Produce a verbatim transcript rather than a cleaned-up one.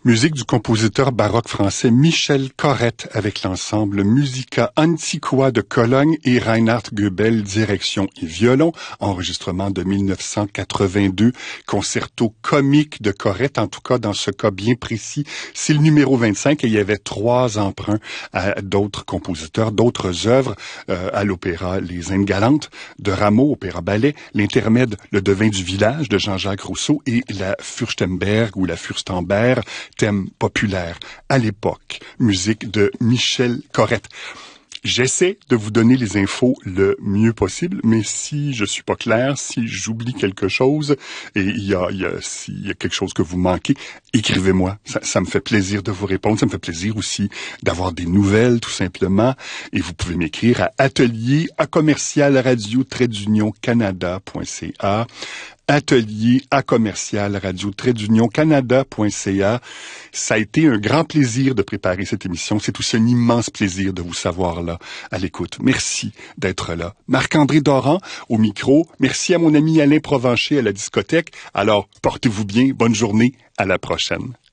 Musique du compositeur baroque français Michel Corrette avec l'ensemble Musica Antiqua de Cologne et Reinhard Goebel, direction et violon, enregistrement de mille neuf cent quatre-vingt-deux, concerto comique de Corrette, en tout cas dans ce cas bien précis, c'est le numéro vingt-cinq et il y avait trois emprunts à d'autres compositeurs, d'autres œuvres, euh, à l'opéra Les Indes galantes de Rameau, opéra-ballet, l'intermède Le devin du village de Jean-Jacques Rousseau et la Fürstenberg ou la Fürstenberg, thème populaire à l'époque, musique de Michel Corrette. J'essaie de vous donner les infos le mieux possible, mais si je suis pas clair, si j'oublie quelque chose, et il y a, il y a, s'il y a quelque chose que vous manquez, écrivez-moi. Ça, ça me fait plaisir de vous répondre. Ça me fait plaisir aussi d'avoir des nouvelles, tout simplement. Et vous pouvez m'écrire à atelier à commercial radio trait d'union canada.ca. Atelier à commercial radio trait d'union canada.ca. Ça a été un grand plaisir de préparer cette émission. C'est aussi un immense plaisir de vous savoir là, à l'écoute. Merci d'être là. Marc-André Doran au micro. Merci à mon ami Alain Provencher à la discothèque. Alors, portez-vous bien. Bonne journée. À la prochaine.